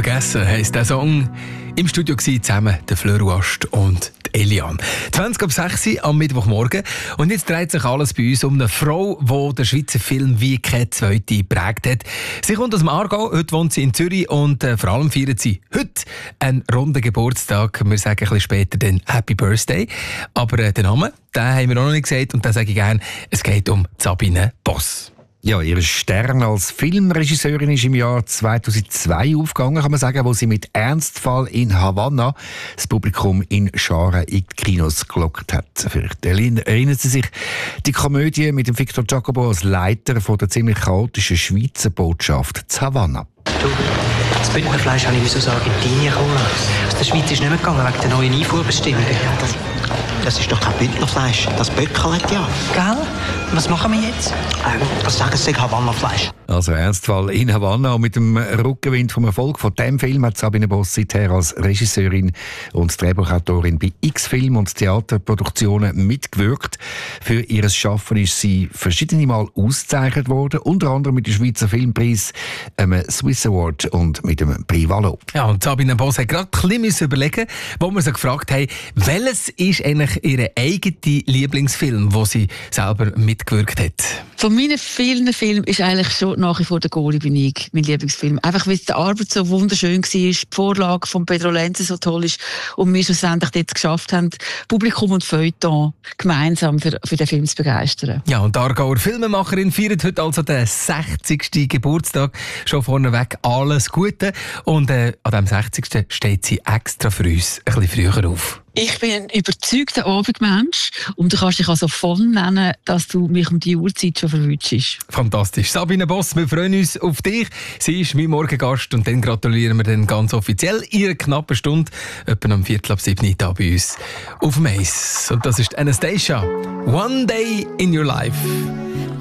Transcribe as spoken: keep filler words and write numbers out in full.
Vergessen heisst der Song. Im Studio waren zusammen der Fleur Wast und die Eliane. zwanzig ab sechs am Mittwochmorgen. Und jetzt dreht sich alles bei uns um eine Frau, die den Schweizer Film wie keine zweite geprägt hat. Sie kommt aus dem Aargau, heute wohnt sie in Zürich und äh, vor allem feiert sie heute einen runden Geburtstag. Wir sagen ein bisschen später den Happy Birthday. Aber äh, den Namen, den haben wir auch noch nicht gesagt und den sage ich gerne. Es geht um Sabine Boss. Ja, ihr Stern als Filmregisseurin ist im Jahr zweitausendzwei aufgegangen, kann man sagen, wo sie mit Ernstfall in Havanna das Publikum in Scharen in die Kinos gelockt hat. Vielleicht erinnern Sie sich, die Komödie mit dem Victor Giacobo als Leiter von der ziemlich chaotischen Schweizer Botschaft zu Havanna. Du, das Bündnerfleisch habe ich aus Argentinien kommen lassen. Aus der Schweiz ist nicht mehr gegangen wegen der neuen Einfuhrbestimmungen. Das, das ist doch kein Bündnerfleisch, das Böckelt ja. Gell? Was machen wir jetzt? Ähm, was sagen Sie, Havanna-Fleisch? Also Ernstfall in Havanna. Und mit dem Rückenwind vom Erfolg von diesem Film hat Sabine Boss seither als Regisseurin und Drehbuchautorin bei X-Film und Theaterproduktionen mitgewirkt. Für ihr Schaffen ist sie verschiedene Mal ausgezeichnet worden, unter anderem mit dem Schweizer Filmpreis, einem Swiss Award und mit dem Prix Valo. Ja, und Sabine Boss hat gerade ein bisschen überlegen, wo wir sie gefragt haben, welches ist eigentlich ihr eigener Lieblingsfilm, wo sie selber mitgewirkt hat? Von meinen vielen Filmen ist eigentlich schon nach wie vor «Der Goalie» bin ich, mein Lieblingsfilm. Einfach weil die Arbeit so wunderschön war, die Vorlage von Pedro Lenze so toll ist und wir schlussendlich dort geschafft haben, Publikum und Feuilleton gemeinsam für, für den Film zu begeistern. Ja, und die Aargauer Filmemacherin feiert heute also den sechzigsten Geburtstag. Schon vorneweg alles Gute. Und äh, an dem sechzigsten steht sie extra für uns ein bisschen früher auf. Ich bin ein überzeugter Abendmensch und du kannst dich also voll nennen, dass du mich um die Uhrzeit schon verwünschst. Fantastisch. Sabine Boss, wir freuen uns auf dich. Sie ist mein Morgengast und dann gratulieren wir dann ganz offiziell ihre knappe Stunde, etwa am Viertel ab sieben da bei uns auf dem Eis. Und das ist Anastasia. One Day in Your Life.